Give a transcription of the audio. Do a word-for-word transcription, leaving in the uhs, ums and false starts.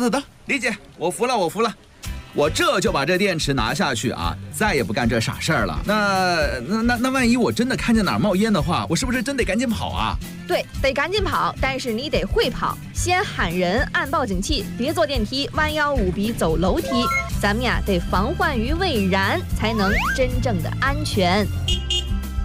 得得，理解，我服了，我服了。我这就把这电池拿下去啊，再也不干这傻事儿了。那那那那万一我真的看见哪儿冒烟的话，我是不是真得赶紧跑啊？ 对，得赶紧跑，但是你得会跑，先喊人，按报警器，别坐电梯，弯腰舞笔走楼梯。咱们呀得防患于未然，才能真正的安全。